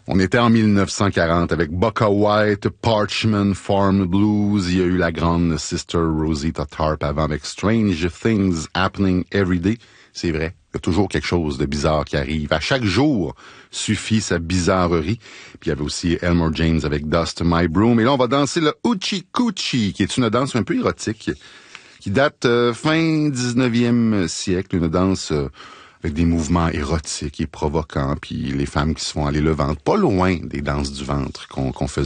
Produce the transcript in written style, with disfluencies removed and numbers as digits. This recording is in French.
On était en 1940 avec Bukka White, Parchman Farm Blues. Il y a eu la grande Sister Rosita Tharpe avant avec Strange Things Happening Every Day. C'est vrai, il y a toujours quelque chose de bizarre qui arrive. À chaque jour suffit sa bizarrerie. Puis il y avait aussi Elmore James avec Dust My Broom. Et là, on va danser le Hoochie Coochie, qui est une danse un peu érotique, qui date fin 19e siècle, une danse avec des mouvements érotiques et provocants, puis les femmes qui se font aller le ventre, pas loin des danses du ventre qu'on faisait